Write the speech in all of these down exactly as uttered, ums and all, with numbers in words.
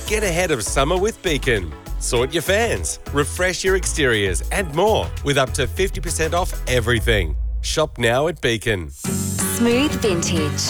Get ahead of summer with Beacon. Sort your fans, refresh your exteriors and more with up to fifty percent off everything. Shop now at Beacon. Smooth Vintage.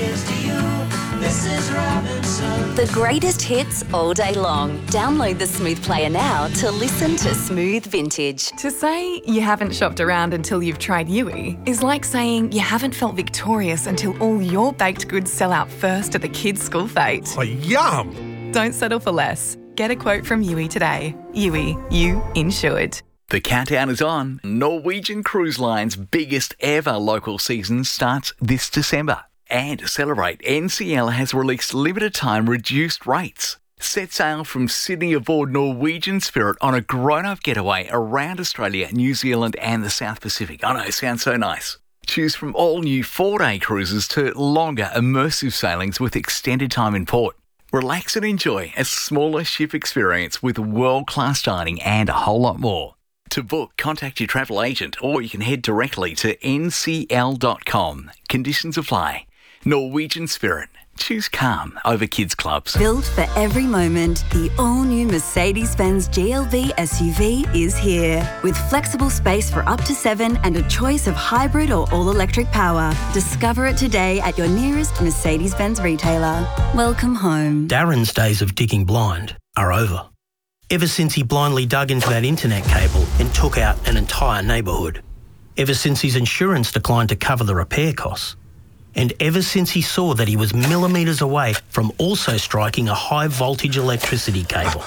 The greatest hits all day long. Download the Smooth Player now to listen to Smooth Vintage. To say you haven't shopped around until you've tried Yui is like saying you haven't felt victorious until all your baked goods sell out first at the kids' school fete. Oh, yum! Don't settle for less. Get a quote from Yui today. Yui, you insured. The countdown is on. Norwegian Cruise Line's biggest ever local season starts this December. And to celebrate, N C L has released limited time reduced rates. Set sail from Sydney aboard Norwegian Spirit on a grown-up getaway around Australia, New Zealand and the South Pacific. I know, it sounds so nice. Choose from all new four-day cruises to longer immersive sailings with extended time in port. Relax and enjoy a smaller ship experience with world-class dining and a whole lot more. To book, contact your travel agent or you can head directly to N C L dot com. Conditions apply. Norwegian Spirit. Choose calm over kids' clubs. Built for every moment, the all-new Mercedes-Benz G L B S U V is here. With flexible space for up to seven and a choice of hybrid or all-electric power. Discover it today at your nearest Mercedes-Benz retailer. Welcome home. Darren's days of digging blind are over. Ever since he blindly dug into that internet cable and took out an entire neighbourhood. Ever since his insurance declined to cover the repair costs. And ever since he saw that he was millimetres away from also striking a high-voltage electricity cable.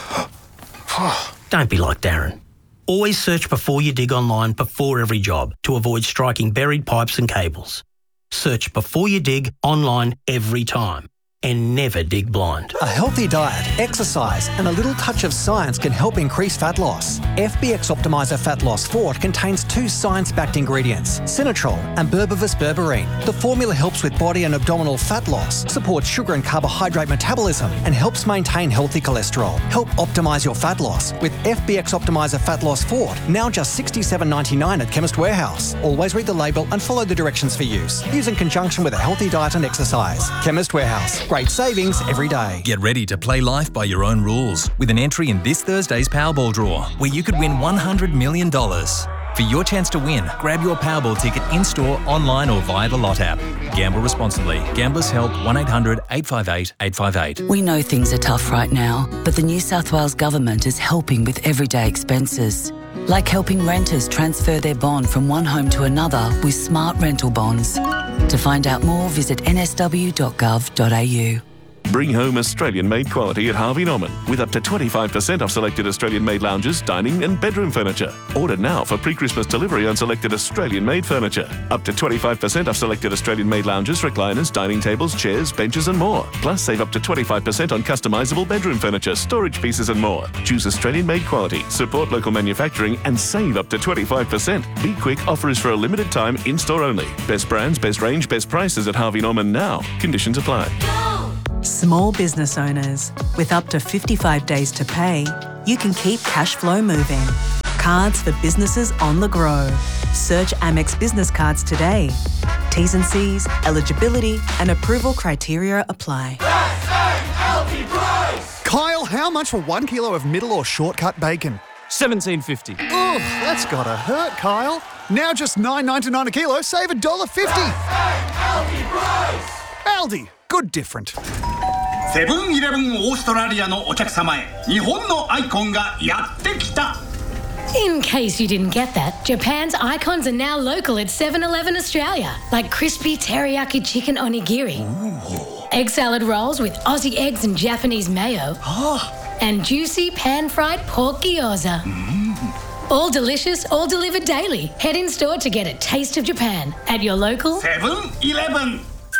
Don't be like Darren. Always search before you dig online before every job to avoid striking buried pipes and cables. Search before you dig online every time. And never dig blind. A healthy diet, exercise and a little touch of science can help increase fat loss. F B X Optimizer Fat Loss Fort contains two science-backed ingredients, Sinatrol and Berberis berberine. The formula helps with body and abdominal fat loss, supports sugar and carbohydrate metabolism and helps maintain healthy cholesterol. Help optimise your fat loss with F B X Optimizer Fat Loss Fort, now just sixty-seven ninety-nine at Chemist Warehouse. Always read the label and follow the directions for use. Use in conjunction with a healthy diet and exercise. Chemist Warehouse. Great savings every day. Get ready to play life by your own rules with an entry in this Thursday's Powerball draw, where you could win one hundred million dollars. For your chance to win, grab your Powerball ticket in-store, online or via the Lot app. Gamble responsibly. Gamblers Help one eight hundred eight five eight eight five eight. We know things are tough right now, but the New South Wales Government is helping with everyday expenses. Like helping renters transfer their bond from one home to another with smart rental bonds. To find out more, visit n s w dot gov dot a u. Bring home Australian-made quality at Harvey Norman with up to twenty-five percent off selected Australian-made lounges, dining and bedroom furniture. Order now for pre-Christmas delivery on selected Australian-made furniture. Up to twenty-five percent off selected Australian-made lounges, recliners, dining tables, chairs, benches and more. Plus save up to twenty-five percent on customisable bedroom furniture, storage pieces and more. Choose Australian-made quality, support local manufacturing and save up to twenty-five percent. Be quick, offer is for a limited time, in-store only. Best brands, best range, best prices at Harvey Norman now. Conditions apply. Small business owners, with up to fifty-five days to pay, you can keep cash flow moving. Cards for businesses on the go. Search Amex Business Cards today. T's and C's, eligibility and approval criteria apply. Kyle, how much for one kilo of middle or shortcut bacon? seventeen fifty. Ugh, that's gotta hurt, Kyle. Now just nine ninety-nine a kilo, save one dollar fifty. Aldi, good different. セブンイレブンオーストラリアのお客様へ日本のアイコンがやってきた In case you didn't get that, Japan's icons are now local at seven eleven Australia, like crispy teriyaki chicken onigiri, Ooh. egg salad rolls with Aussie eggs and Japanese mayo, oh. and juicy pan-fried pork gyoza. Mm. All delicious, all delivered daily. Head in store to get a taste of Japan at your local seven eleven.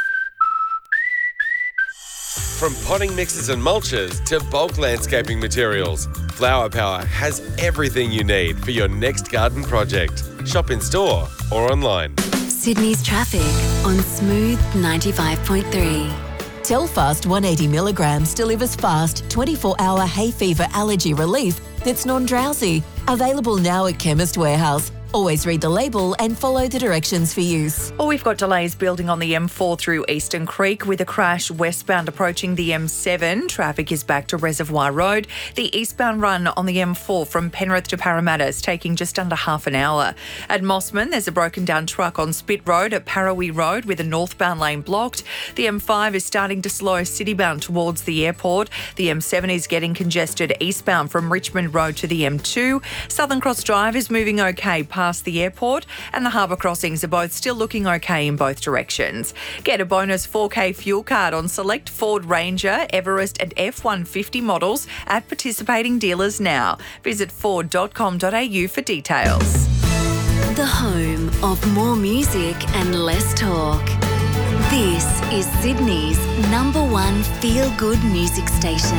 From potting mixes and mulches to bulk landscaping materials, Flower Power has everything you need for your next garden project. Shop in store or online. Sydney's traffic on Smooth ninety-five point three. Telfast one hundred eighty milligrams delivers fast twenty-four hour hay fever allergy relief that's non-drowsy. Available now at Chemist Warehouse. Always read the label and follow the directions for use. Well, we've got delays building on the M four through Eastern Creek with a crash westbound approaching the M seven. Traffic is back to Reservoir Road. The eastbound run on the M four from Penrith to Parramatta is taking just under half an hour. At Mossman, there's a broken down truck on Spit Road at Parrawee Road with a northbound lane blocked. The M five is starting to slow citybound towards the airport. The M seven is getting congested eastbound from Richmond Road to the M two. Southern Cross Drive is moving okay past the airport, and the harbour crossings are both still looking okay in both directions. Get a bonus four K fuel card on select Ford Ranger, Everest and F one fifty models at participating dealers now. Visit ford dot com dot a u for details. The home of more music and less talk. This is Sydney's number one feel-good music station.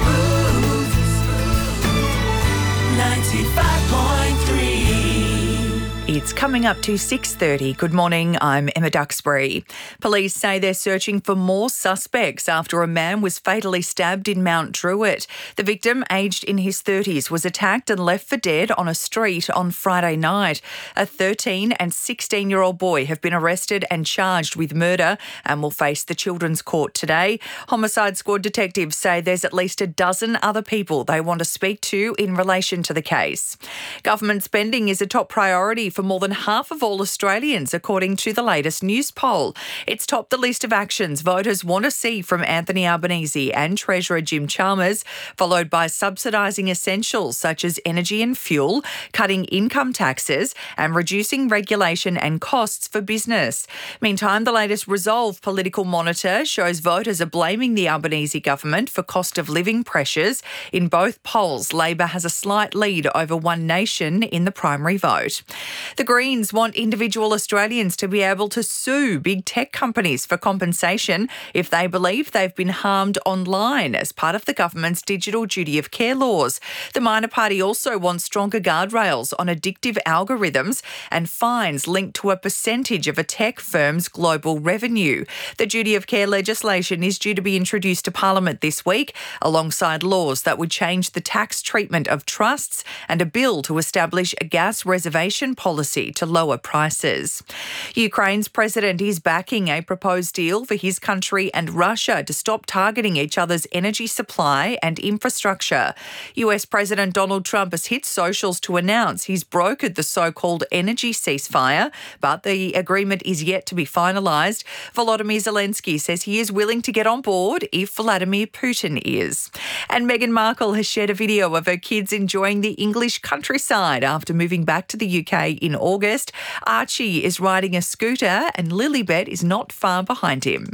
ninety-five point three. It's coming up to six thirty. Good morning, I'm Emma Duxbury. Police say they're searching for more suspects after a man was fatally stabbed in Mount Druitt. The victim, aged in his thirties, was attacked and left for dead on a street on Friday night. A thirteen and sixteen-year-old boy have been arrested and charged with murder and will face the Children's Court today. Homicide Squad detectives say there's at least a dozen other people they want to speak to in relation to the case. Government spending is a top priority for more than half of all Australians, according to the latest news poll. It's topped the list of actions voters want to see from Anthony Albanese and Treasurer Jim Chalmers, followed by subsidising essentials such as energy and fuel, cutting income taxes and reducing regulation and costs for business. Meantime, the latest Resolve political monitor shows voters are blaming the Albanese government for cost of living pressures. In both polls, Labor has a slight lead over One Nation in the primary vote. The Greens want individual Australians to be able to sue big tech companies for compensation if they believe they've been harmed online as part of the government's digital duty of care laws. The minor party also wants stronger guardrails on addictive algorithms and fines linked to a percentage of a tech firm's global revenue. The duty of care legislation is due to be introduced to Parliament this week, alongside laws that would change the tax treatment of trusts and a bill to establish a gas reservation policy to lower prices. Ukraine's president is backing a proposed deal for his country and Russia to stop targeting each other's energy supply and infrastructure. U S President Donald Trump has hit socials to announce he's brokered the so-called energy ceasefire, but the agreement is yet to be finalised. Volodymyr Zelensky says he is willing to get on board if Vladimir Putin is. And Meghan Markle has shared a video of her kids enjoying the English countryside after moving back to the U K in August. Archie is riding a scooter and Lilibet is not far behind him.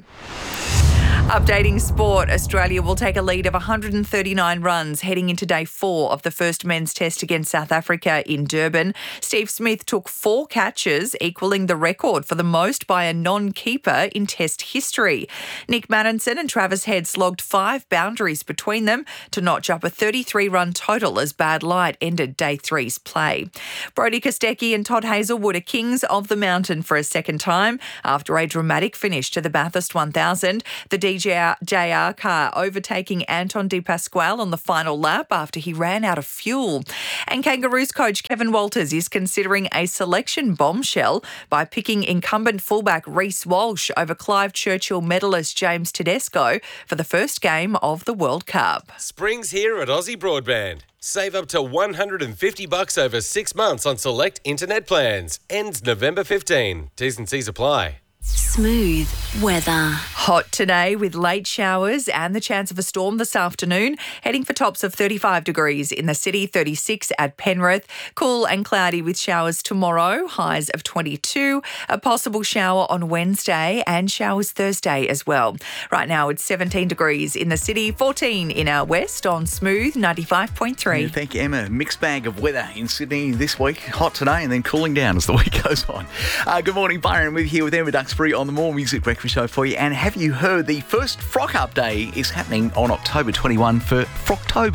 Updating sport, Australia will take a lead of one hundred thirty-nine runs heading into day four of the first men's test against South Africa in Durban. Steve Smith took four catches, equalling the record for the most by a non-keeper in test history. Nick Maddinson and Travis Head slogged five boundaries between them to notch up a thirty-three run total as Bad Light ended day three's play. Brodie Kostecki and Todd Hazelwood are kings of the mountain for a second time after a dramatic finish to the Bathurst one thousand. The D J R car overtaking Anton De Pasquale on the final lap after he ran out of fuel. And Kangaroos coach Kevin Walters is considering a selection bombshell by picking incumbent fullback Reece Walsh over Clive Churchill medalist James Tedesco for the first game of the World Cup. Spring's here at Aussie Broadband. Save up to one hundred fifty bucks over six months on select internet plans. Ends November fifteenth. T's and C's apply. Smooth weather. Hot today with late showers and the chance of a storm this afternoon. Heading for tops of thirty-five degrees in the city, thirty-six at Penrith. Cool and cloudy with showers tomorrow, highs of twenty-two. A possible shower on Wednesday and showers Thursday as well. Right now it's seventeen degrees in the city, fourteen in our west on Smooth ninety-five point three. Yeah, thank you, Emma. Mixed bag of weather in Sydney this week. Hot today and then cooling down as the week goes on. Uh, good morning, Byron. We're here with Emma Duxbury on the More Music Breakfast Show for you. And have you heard the first Frock Up Day is happening on October twenty-first for Frocktober?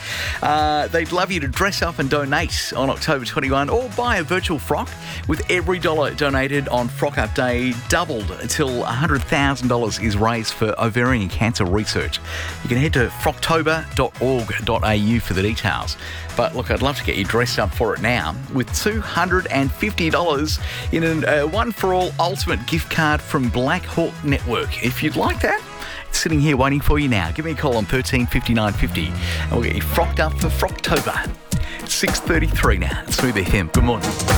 Uh, they'd love you to dress up and donate on October twenty-first or buy a virtual frock, with every dollar donated on Frock Up Day doubled until one hundred thousand dollars is raised for ovarian cancer research. You can head to frocktober dot org dot a u for the details. But look, I'd love to get you dressed up for it now with two hundred fifty dollars in a uh, one-for-all ultimate gift card from Black Hawk Network. If you'd like that, it's sitting here waiting for you now. Give me a call on thirteen fifty-nine fifty and we'll get you frocked up for Frocktober. six thirty-three now. Smooth F M. Good morning.